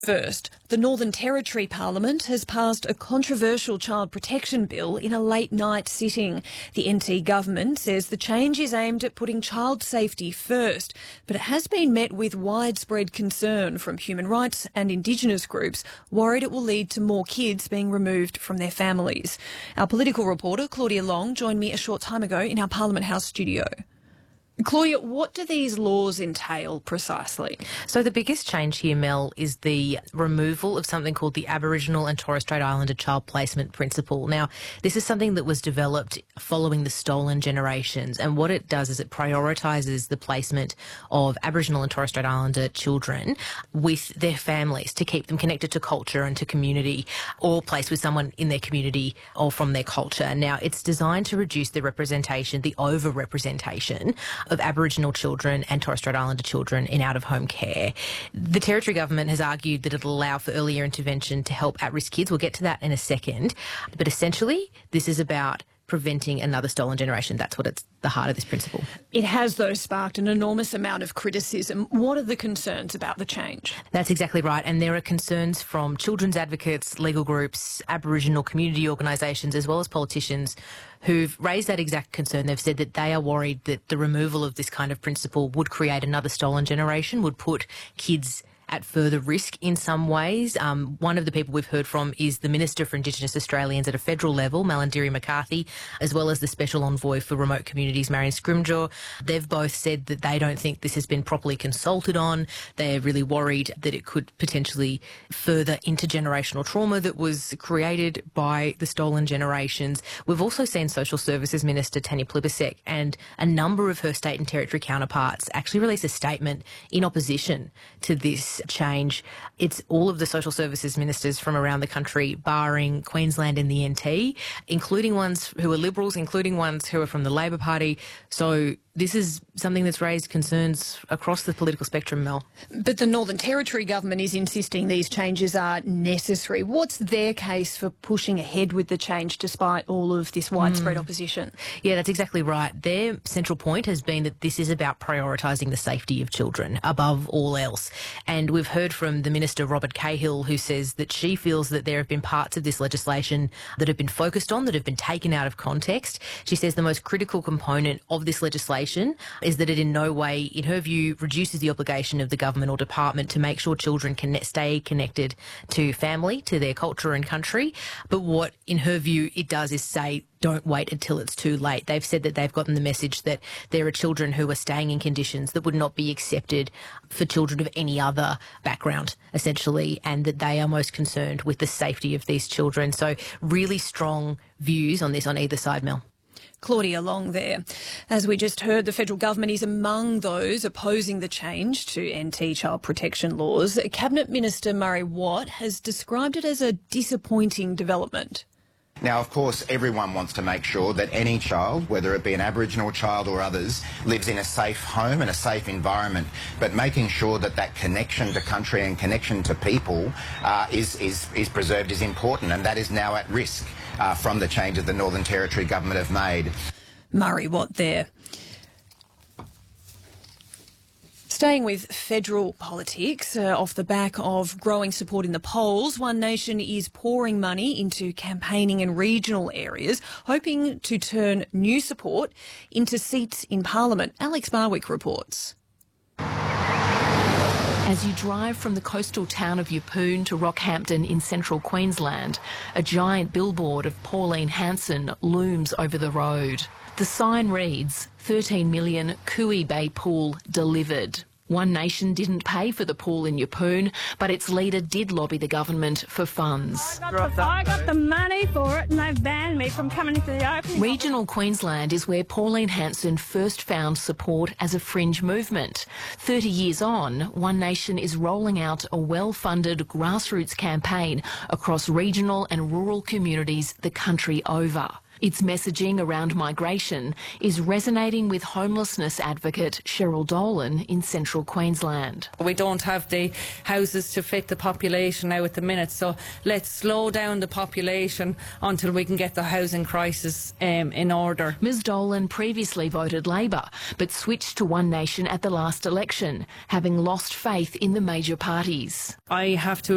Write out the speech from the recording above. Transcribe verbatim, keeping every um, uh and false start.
First, the Northern Territory Parliament has passed a controversial child protection bill in a late-night sitting. The N T government says the change is aimed at putting child safety first, but it has been met with widespread concern from human rights and Indigenous groups, worried it will lead to more kids being removed from their families. Our political reporter, Claudia Long, joined me a short time ago in our Parliament House studio. Claudia, what do these laws entail precisely? So the biggest change here, Mel, is the removal of something called the Aboriginal and Torres Strait Islander Child Placement Principle. Now, this is something that was developed following the Stolen Generations, and what it does is it prioritises the placement of Aboriginal and Torres Strait Islander children with their families to keep them connected to culture and to community, or placed with someone in their community or from their culture. Now, it's designed to reduce the representation, the over-representation of Aboriginal children and Torres Strait Islander children in out-of-home care. The Territory Government has argued that it'll allow for earlier intervention to help at-risk kids. We'll get to that in a second. But essentially, this is about preventing another stolen generation. That's what it's the heart of this principle. It has, though, sparked an enormous amount of criticism. What are the concerns about the change? That's exactly right. And there are concerns from children's advocates, legal groups, Aboriginal community organisations, as well as politicians who've raised that exact concern. They've said that they are worried that the removal of this kind of principle would create another stolen generation, would put kids at further risk in some ways. Um, one of the people we've heard from is the Minister for Indigenous Australians at a federal level, Malarndirri McCarthy, as well as the Special Envoy for Remote Communities, Marion Scrimgeour. They've both said that they don't think this has been properly consulted on. They're really worried that it could potentially further intergenerational trauma that was created by the stolen generations. We've also seen Social Services Minister Tanya Plibersek and a number of her state and territory counterparts actually release a statement in opposition to this change. It's all of the social services ministers from around the country, barring Queensland and the N T, including ones who are Liberals, including ones who are from the Labor Party. So this is something that's raised concerns across the political spectrum, Mel. But the Northern Territory Government is insisting these changes are necessary. What's their case for pushing ahead with the change despite all of this widespread mm. opposition? Yeah, that's exactly right. Their central point has been that this is about prioritising the safety of children above all else. And we've heard from the Minister, Robert Cahill, who says that she feels that there have been parts of this legislation that have been focused on, that have been taken out of context. She says the most critical component of this legislation is that it in no way, in her view, reduces the obligation of the government or department to make sure children can stay connected to family, to their culture and country. But what, in her view, it does is say, don't wait until it's too late. They've said that they've gotten the message that there are children who are staying in conditions that would not be accepted for children of any other background, essentially, and that they are most concerned with the safety of these children. So really strong views on this on either side, Mel. Claudia Long there. As we just heard, the federal government is among those opposing the change to N T child protection laws. Cabinet Minister Murray Watt has described it as a disappointing development. Now, of course, everyone wants to make sure that any child, whether it be an Aboriginal child or others, lives in a safe home and a safe environment. But making sure that that connection to country and connection to people uh, is, is, is preserved is important, and that is now at risk uh, from the changes the Northern Territory Government have made. Murray Watt there. Staying with federal politics, uh, off the back of growing support in the polls, One Nation is pouring money into campaigning in regional areas, hoping to turn new support into seats in Parliament. Alex Barwick reports. As you drive from the coastal town of Yeppoon to Rockhampton in central Queensland, a giant billboard of Pauline Hanson looms over the road. The sign reads, thirteen million Cooey Bay Pool delivered. One Nation didn't pay for the pool in Yeppoon, but its leader did lobby the government for funds. I got, the, I got the money for it and they've banned me from coming into the opening. Regional Queensland is where Pauline Hanson first found support as a fringe movement. Thirty years on, One Nation is rolling out a well-funded grassroots campaign across regional and rural communities the country over. Its messaging around migration is resonating with homelessness advocate Cheryl Dolan in central Queensland. We don't have the houses to fit the population now at the minute, so let's slow down the population until we can get the housing crisis um, in order. Ms Dolan previously voted Labor, but switched to One Nation at the last election, having lost faith in the major parties. I have to